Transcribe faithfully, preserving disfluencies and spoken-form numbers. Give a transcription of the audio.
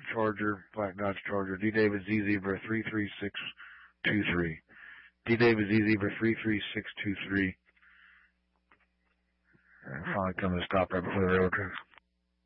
Charger, Black Dodge Charger, D David Z Zebra three three six two three. D David Z Zebra three three six two three. Finally come to a stop right before the railroad tracks.